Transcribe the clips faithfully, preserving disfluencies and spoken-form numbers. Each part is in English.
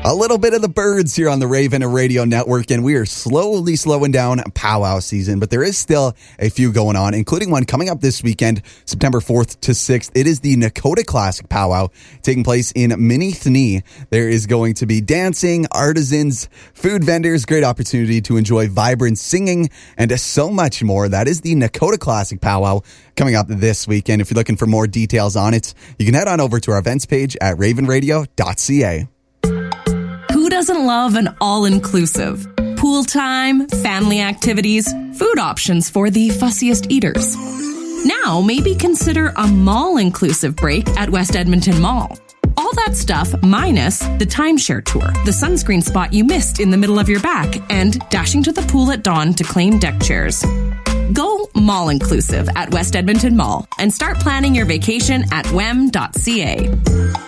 A little bit of the birds here on the Raven Radio Network, and we are slowly slowing down powwow season, but there is still a few going on, including one coming up this weekend, September fourth to sixth. It is the Nakota Classic Powwow taking place in Minithni. There is going to be dancing, artisans, food vendors, great opportunity to enjoy vibrant singing, and so much more. That is the Nakota Classic Powwow coming up this weekend. If you're looking for more details on it, you can head on over to our events page at raven radio dot c a. Who doesn't love an all-inclusive? Pool time, family activities, food options for the fussiest eaters. Now, maybe consider a mall-inclusive break at West Edmonton Mall. All that stuff minus the timeshare tour, the sunscreen spot you missed in the middle of your back, and dashing to the pool at dawn to claim deck chairs. Go mall-inclusive at West Edmonton Mall and start planning your vacation at w e m dot c a.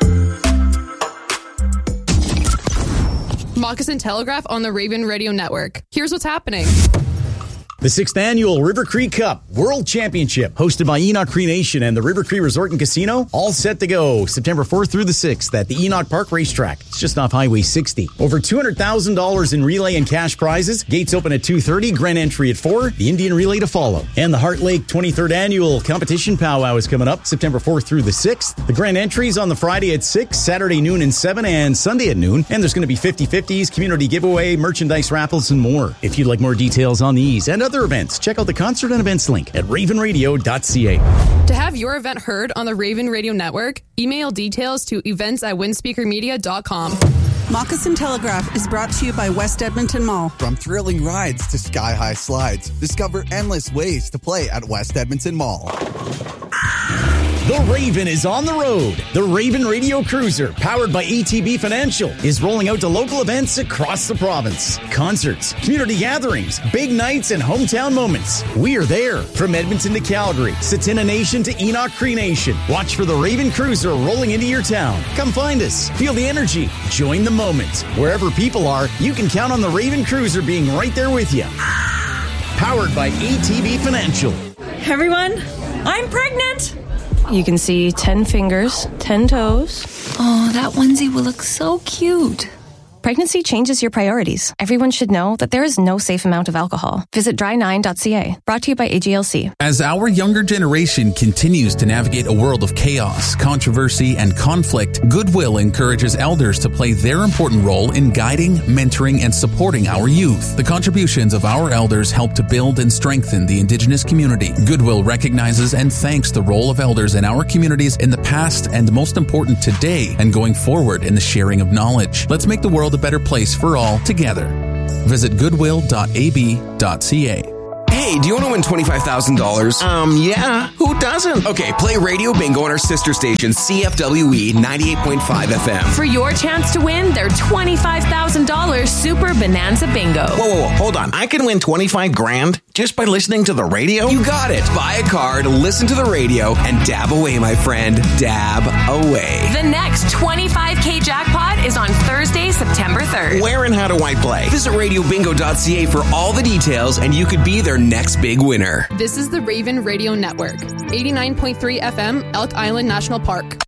Moccasin Telegraph on the Raven Radio Network. Here's what's happening. The sixth annual River Cree Cup World Championship, hosted by Enoch Cree Nation and the River Cree Resort and Casino, all set to go September fourth through the sixth at the Enoch Park Racetrack. It's just off Highway sixty. Over two hundred thousand dollars in relay and cash prizes. Gates open at two thirty, grand entry at four, the Indian Relay to follow. And the Heart Lake twenty-third Annual Competition Powwow is coming up September fourth through the sixth. The grand entries on the Friday at six, Saturday noon and seven, and Sunday at noon. And there's going to be fifty-fifties, community giveaway, merchandise raffles, and more. If you'd like more details on these and other events, check out the concert and events link at raven radio dot c a. To have your event heard on the Raven Radio Network, email details to events at windspeaker media dot com. Moccasin Telegraph is brought to you by West Edmonton Mall. From thrilling rides to sky-high slides, discover endless ways to play at West Edmonton Mall. The Raven is on the road. The Raven Radio Cruiser, powered by A T B Financial, is rolling out to local events across the province. Concerts, community gatherings, big nights, and hometown moments. We are there. From Edmonton to Calgary, Tsuut'ina Nation to Enoch Cree Nation. Watch for the Raven Cruiser rolling into your town. Come find us. Feel the energy. Join the moment. Wherever people are, you can count on the Raven Cruiser being right there with you. Powered by A T B Financial. Everyone, I'm pregnant. You can see ten fingers, ten toes. Oh, that onesie will look so cute. Pregnancy changes your priorities. Everyone should know that there is no safe amount of alcohol. Visit dry nine dot c a. Brought to you by A G L C. As our younger generation continues to navigate a world of chaos, controversy, and conflict, Goodwill encourages elders to play their important role in guiding, mentoring, and supporting our youth. The contributions of our elders help to build and strengthen the Indigenous community. Goodwill recognizes and thanks the role of elders in our communities in the past and, most important, today and going forward in the sharing of knowledge. Let's make the world a better place for all together. Visit goodwill dot a b dot c a. Hey, do you want to win twenty-five thousand dollars? Um, yeah. Who doesn't? Okay, play Radio Bingo on our sister station, C F W E ninety-eight point five F M. For your chance to win their twenty-five thousand dollars Super Bonanza Bingo. Whoa, whoa, whoa, hold on. I can win twenty-five grand just by listening to the radio? You got it. Buy a card, listen to the radio, and dab away, my friend. Dab away. The next twenty-five K jackpot is on Thursday, September third. Where and how do I play? Visit radio bingo dot c a for all the details, and you could be their next big winner. This is the Raven Radio Network. eighty-nine point three F M, Elk Island National Park.